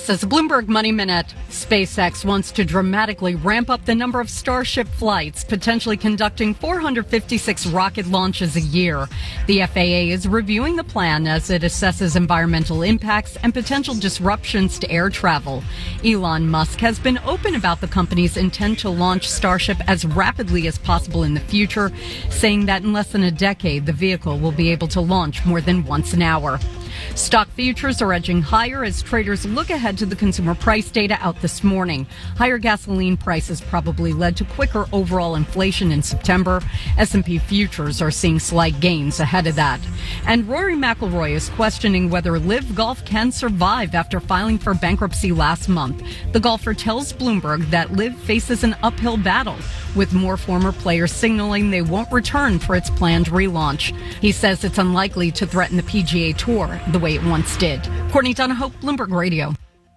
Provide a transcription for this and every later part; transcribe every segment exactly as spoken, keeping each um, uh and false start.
This is Bloomberg Money Minute. SpaceX wants to dramatically ramp up the number of Starship flights, potentially conducting four hundred fifty-six rocket launches a year. The F A A is reviewing the plan as it assesses environmental impacts and potential disruptions to air travel. Elon Musk has been open about the company's intent to launch Starship as rapidly as possible in the future, saying that in less than a decade, the vehicle will be able to launch more than once an hour. Stock futures are edging higher as traders look ahead to the consumer price data out this morning. Higher gasoline prices probably led to quicker overall inflation in September. S and P futures are seeing slight gains ahead of that. And Rory McIlroy is questioning whether Live Golf can survive after filing for bankruptcy last month. The golfer tells Bloomberg that Live faces an uphill battle, with more former players signaling they won't return for its planned relaunch. He says it's unlikely to threaten the P G A Tour the way it once did. Courtney Donahoe, Bloomberg Radio.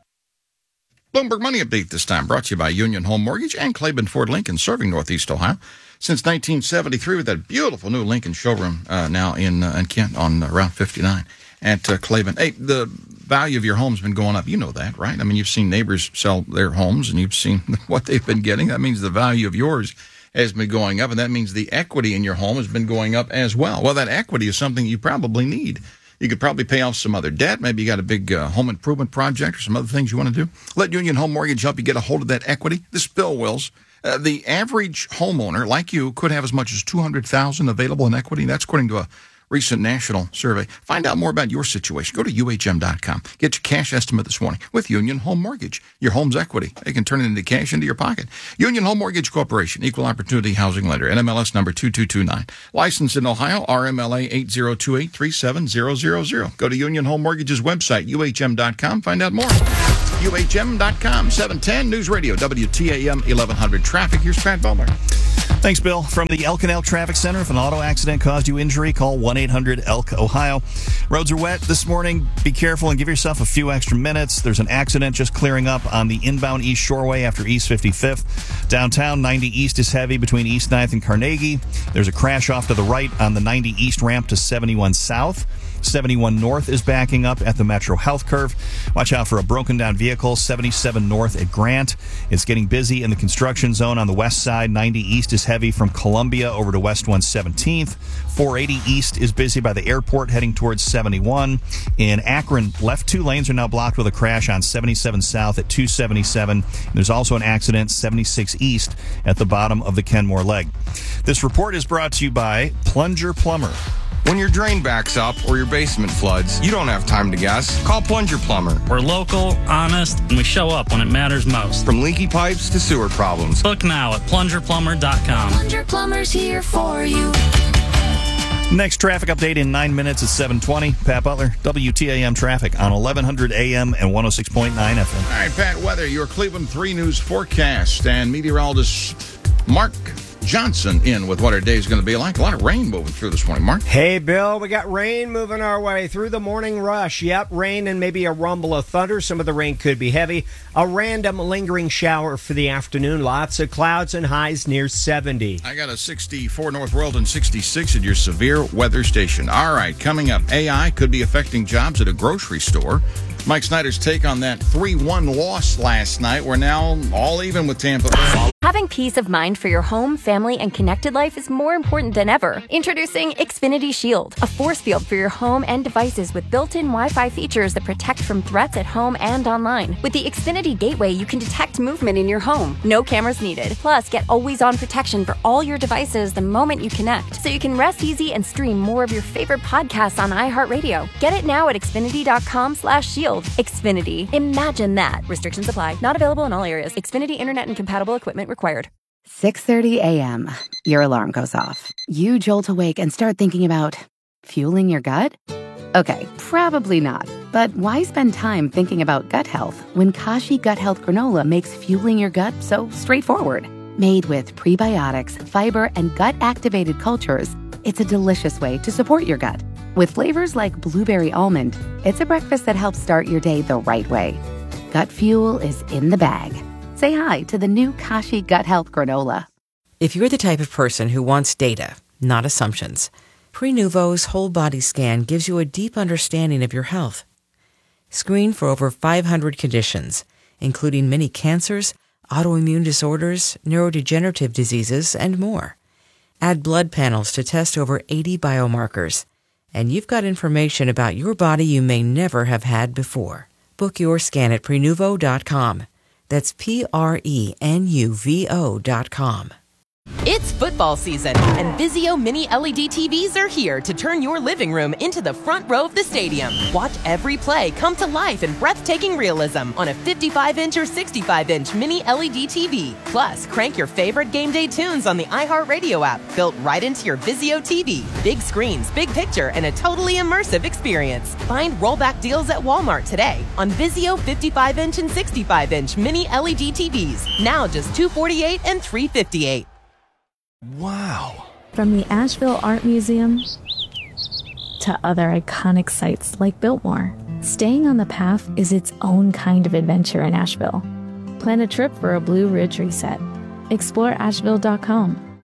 Bloomberg Money Update this time brought to you by Union Home Mortgage and Claiborne Ford Lincoln, serving Northeast Ohio since nineteen seventy-three with that beautiful new Lincoln showroom uh, now in, uh, in Kent on uh, Route fifty-nine at uh, Claiborne. Hey, the value of your home's been going up. You know that, right? I mean, you've seen neighbors sell their homes and you've seen what they've been getting. That means the value of yours has been going up, and that means the equity in your home has been going up as well. Well, that equity is something you probably need. You could probably pay off some other debt. Maybe you got a big uh, home improvement project or some other things you want to do. Let Union Home Mortgage help you get a hold of that equity. This is Bill Wills. Uh, the average homeowner, like you, could have as much as two hundred thousand dollars available in equity. That's according to a recent national survey. Find out more about your situation. Go to U H M dot com. Get your cash estimate this morning with Union Home Mortgage. Your home's equity. They can turn it into cash into your pocket. Union Home Mortgage Corporation, Equal Opportunity Housing Lender, N M L S number two two two nine. Licensed in Ohio, R M L A eight zero two eight three seven zero zero zero. Go to Union Home Mortgage's website, U H M dot com. Find out more. U H M dot com, seven ten News Radio, W T A M eleven hundred Traffic. Here's Pat Butler. Thanks, Bill. From the Elk and Elk Traffic Center, if an auto accident caused you injury, call one eight hundred elk ohio. Roads are wet this morning. Be careful and give yourself a few extra minutes. There's an accident just clearing up on the inbound East Shoreway after East fifty-fifth. Downtown, ninety East is heavy between East ninth and Carnegie. There's a crash off to the right on the ninety East ramp to seventy-one South. seventy-one North is backing up at the Metro Health Curve. Watch out for a broken down vehicle. seventy-seven North at Grant. It's getting busy in the construction zone on the west side. ninety East is heavy from Columbia over to West one seventeenth. four eighty East is busy by the airport heading towards seventy-one. In Akron, left two lanes are now blocked with a crash on seventy-seven South at two seventy-seven. There's also an accident seventy-six East at the bottom of the Kenmore leg. This report is brought to you by Plunger Plumber. When your drain backs up or your basement floods, you don't have time to guess. Call Plunger Plumber. We're local, honest, and we show up when it matters most. From leaky pipes to sewer problems. Book now at plunger plumber dot com. Plunger Plumber's here for you. Next traffic update in nine minutes at seven twenty. Pat Butler, W T A M Traffic on eleven hundred A M and one oh six point nine F M. All right, Pat, weather, your Cleveland three News forecast, and meteorologist Mark Johnson in with what our day is going to be like. A lot of rain moving through this morning, Mark. Hey, Bill, we got rain moving our way through the morning rush. Yep, rain and maybe a rumble of thunder. Some of the rain could be heavy. A random lingering shower for the afternoon. Lots of clouds and highs near seventy. I got a sixty-four North World and sixty-six at your severe weather station. All right, coming up, A I could be affecting jobs at a grocery store. Mike Snyder's take on that three one loss last night. We're now all even with Tampa Bay. Having peace of mind for your home, family, and connected life is more important than ever. Introducing Xfinity Shield, a force field for your home and devices with built-in Wi-Fi features that protect from threats at home and online. With the Xfinity Gateway, you can detect movement in your home. No cameras needed. Plus, get always-on protection for all your devices the moment you connect, so you can rest easy and stream more of your favorite podcasts on iHeartRadio. Get it now at xfinity dot com slash shield. Xfinity. Imagine that. Restrictions apply. Not available in all areas. Xfinity Internet and compatible equipment required. six thirty a.m. Your alarm goes off. You jolt awake and start thinking about fueling your gut? Okay, probably not. But why spend time thinking about gut health when Kashi Gut Health Granola makes fueling your gut so straightforward? Made with prebiotics, fiber, and gut-activated cultures, it's a delicious way to support your gut. With flavors like blueberry almond, it's a breakfast that helps start your day the right way. Gut fuel is in the bag. Say hi to the new Kashi Gut Health Granola. If you're the type of person who wants data, not assumptions, Prenuvo's whole body scan gives you a deep understanding of your health. Screen for over five hundred conditions, including many cancers, autoimmune disorders, neurodegenerative diseases, and more. Add blood panels to test over eighty biomarkers. And you've got information about your body you may never have had before. Book your scan at prenuvo dot com. That's P R E N U V O dot com. It's football season, and Vizio Mini L E D T Vs are here to turn your living room into the front row of the stadium. Watch every play come to life in breathtaking realism on a fifty-five inch or sixty-five inch Mini L E D T V. Plus, crank your favorite game day tunes on the iHeartRadio app, built right into your Vizio T V. Big screens, big picture, and a totally immersive experience. Find rollback deals at Walmart today on Vizio fifty-five inch and sixty-five inch Mini L E D T Vs. Now just two hundred forty-eight dollars and three hundred fifty-eight dollars. Wow. From the Asheville Art Museum to other iconic sites like Biltmore, staying on the path is its own kind of adventure in Asheville. Plan a trip for a Blue Ridge reset. explore asheville dot com.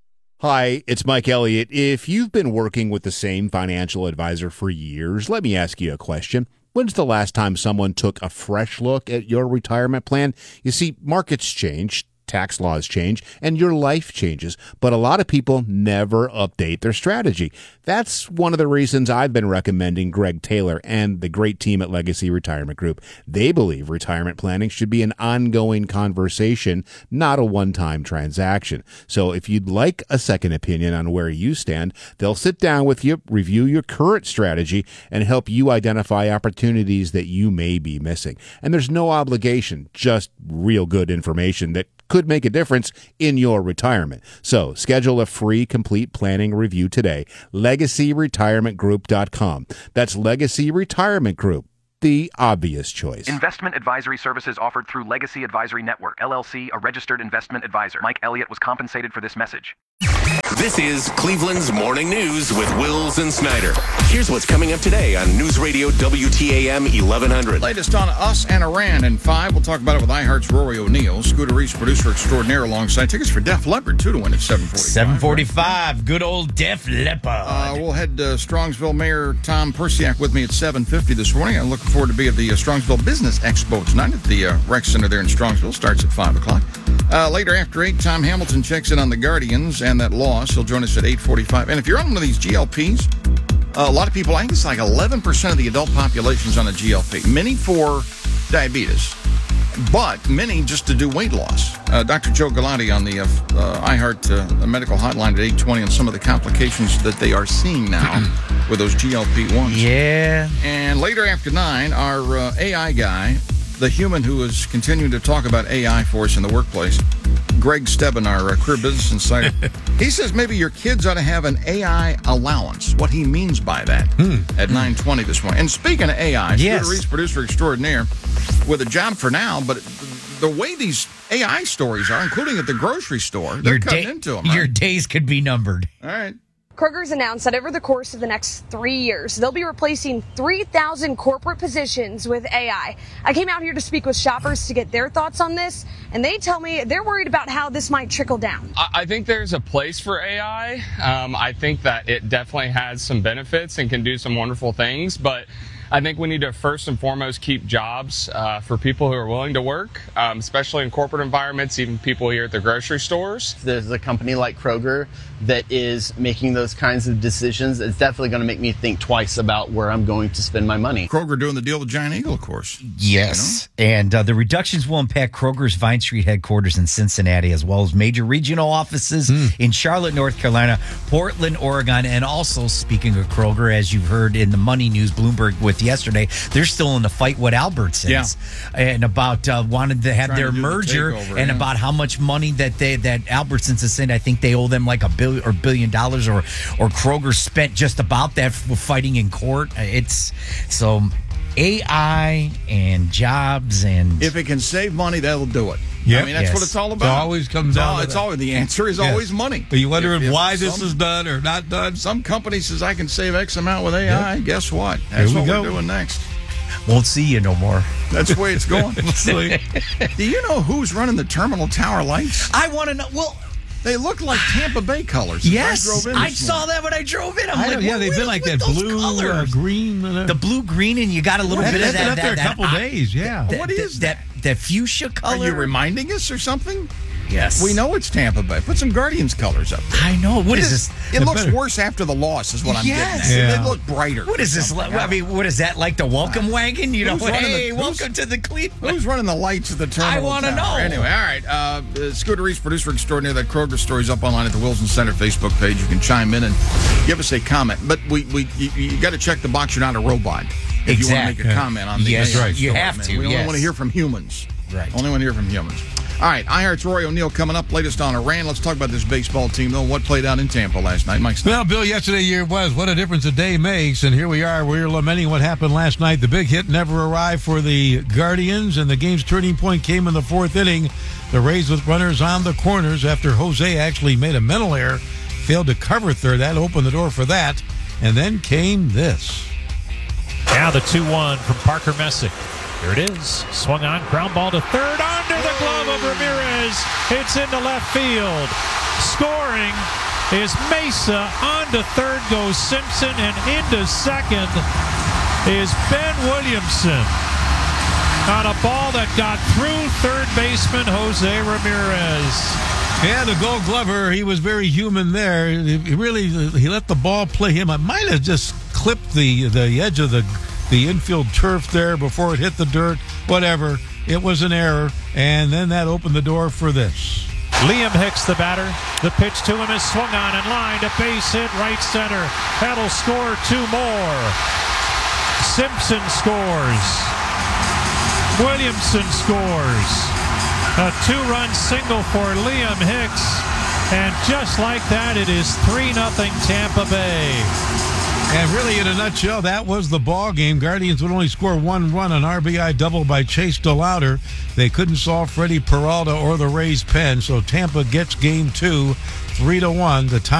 Hi, it's Mike Elliott. If you've been working with the same financial advisor for years, let me ask you a question. When's the last time someone took a fresh look at your retirement plan? You see, markets change, tax laws change, and your life changes, but a lot of people never update their strategy. That's one of the reasons I've been recommending Greg Taylor and the great team at Legacy Retirement Group. They believe retirement planning should be an ongoing conversation, not a one-time transaction. So if you'd like a second opinion on where you stand, they'll sit down with you, review your current strategy, and help you identify opportunities that you may be missing. And there's no obligation, just real good information that could make a difference in your retirement. So schedule a free complete planning review today. legacy retirement group dot com. That's Legacy Retirement Group, the obvious choice. Investment advisory services offered through Legacy Advisory Network, L L C, a registered investment advisor. Mike Elliott was compensated for this message. This is Cleveland's Morning News with Wills and Snyder. Here's what's coming up today on News Radio W T A M eleven hundred. Latest on us and Iran in five. We'll talk about it with iHeart's Rory O'Neill. Scooter Reese, producer extraordinaire, alongside. Tickets for Def Leppard, two to win at seven forty-five. seven forty-five. Right? Good old Def Leppard. Uh, we'll head to Strongsville. Mayor Tom Persiak with me at seven fifty this morning. I'm looking forward to be at the uh, Strongsville Business Expo tonight at the uh, Rec Center there in Strongsville. Starts at five o'clock. Uh, later after eight, Tom Hamilton checks in on the Guardians and that loss. He'll join us at eight forty-five. And if you're on one of these G L Ps, uh, a lot of people, I think it's like eleven percent of the adult population is on a G L P. Many for diabetes, but many just to do weight loss. Uh, Doctor Joe Galati on the uh, uh, iHeart uh, medical hotline at eight twenty on some of the complications that they are seeing now with those G L P ones. Yeah. And later after nine, our uh, A I guy, the human who is continuing to talk about A I for us in the workplace, Greg Stebbin, our uh, career business insider, he says maybe your kids ought to have an A I allowance. What he means by that hmm. at nine twenty this morning. And speaking of A I, yes. Scooter Reese, producer extraordinaire, with a job for now, but the way these A I stories are, including at the grocery store, they're your cutting day, into them. Right? Your days could be numbered. All right. Kroger's announced that over the course of the next three years, they'll be replacing three thousand corporate positions with A I. I came out here to speak with shoppers to get their thoughts on this, and they tell me they're worried about how this might trickle down. I think there's a place for A I. Um, I think that it definitely has some benefits and can do some wonderful things, but I think we need to first and foremost keep jobs uh, for people who are willing to work, um, especially in corporate environments, even people here at the grocery stores. There's a company like Kroger that is making those kinds of decisions. It's definitely going to make me think twice about where I'm going to spend my money. Kroger doing the deal with Giant Eagle, of course. Yes. You know? And uh, the reductions will impact Kroger's Vine Street headquarters in Cincinnati, as well as major regional offices mm. in Charlotte, North Carolina, Portland, Oregon, and also, speaking of Kroger, as you've heard in the Money News, Bloomberg with yesterday, they're still in the fight with Albertsons. Yeah. And about uh, wanted to have Trying their to merger the takeover, and yeah. about how much money that they that Albertsons has sent. I think they owe them like a billion or billion dollars, or or Kroger spent just about that for fighting in court. It's so A I and jobs, and if it can save money, that'll do it. Yeah, I mean that's yes. what it's all about. It always comes down. No, to it's that. always the answer is yes. always money. Are you wondering if, if why some, this is done or not done? Some company says I can save X amount with A I. Yep. Guess what? That's Here we what go. we're doing next. Won't see you no more. That's the way it's going. Do you know who's running the terminal tower lights? I want to know. Well, They look like Tampa Bay colors. Yes, I, drove in I this saw morning. that when I drove in. I'm I like, don't- yeah, what- they've been what- like what that those blue, colors? uh, green. Uh, the blue green, and you got a little Well, bit they've of been that. up there that, a couple that, days, yeah. That, What is that? That, that fuchsia color. Are you reminding us or something? Yes. We know it's Tampa Bay. Put some Guardians colors up there. I know. What it is this? It The looks better- worse after the loss, is what I'm Yes. getting at. Yeah. They look brighter. What is or this? something. I mean, what is that like the welcome wagon? You know, Who's running hey, the- welcome who's- to the Cleveland. Who's running the lights at the terminal? I wanna tower? know. Anyway, all right. Uh, uh, Scooter Reese, producer extraordinaire. That Kroger story's up online at the Wilson Center Facebook page. You can chime in and give us a comment. But we, we you, you got to check the box. You're not a robot. If you want to make a Exactly. comment on the Yes, A I right. You story, have man. to, We only yes. want to hear from humans. Right. Only want to hear from humans. All right, iHeart's Roy O'Neill coming up. Latest on Iran. Let's talk about this baseball team, though. What played out in Tampa last night, Mike? Well, Bill, yesterday year was what a difference a day makes, and here we are. We're lamenting what happened last night. The big hit never arrived for the Guardians, and the game's turning point came in the fourth inning. The Rays with runners on the corners after Jose actually made a mental error, failed to cover third. That opened the door for that, and then came this. Now the two one from Parker Messick. Here it is. Swung on, ground ball to third, under the glove of Ramirez. It's into left field. Scoring is Mesa. On to third goes Simpson, and into second is Ben Williamson. On a ball that got through third baseman Jose Ramirez. Yeah, the Gold Glover, he was very human there. He really, he let the ball play him. I might have just clipped the the edge of the the infield turf there before it hit the dirt. Whatever. It was an error, and then that opened the door for this. Liam Hicks, the batter. The pitch to him is swung on and lined. A base hit right center. That'll score two more. Simpson scores. Williamson scores. A two-run single for Liam Hicks. And just like that, it is three nothing Tampa Bay. And really, in a nutshell, that was the ball game. Guardians would only score one run, an R B I double by Chase DeLauder. They couldn't solve Freddie Peralta or the Rays' pen, so Tampa gets game two, three to one. The time